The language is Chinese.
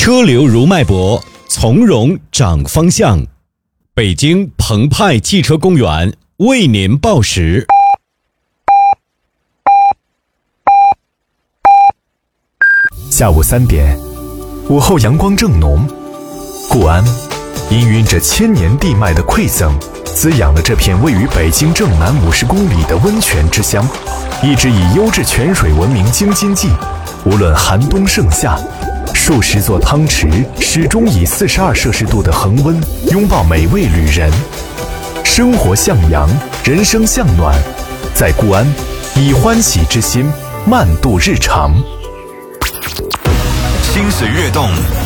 车流如脉搏，从容掌方向。北京澎湃汽车公园为您报时。 下午3点，午后阳光正浓，固安氤氲着千年地脉的馈赠，滋养了这片位于北京正南50公里的温泉之乡，一直以优质泉水闻名京津冀。无论寒冬盛夏，数十座汤池始终以42摄氏度的恒温拥抱每位旅人。生活向阳，人生向暖，在固安以欢喜之心慢度日常。 心随跃动，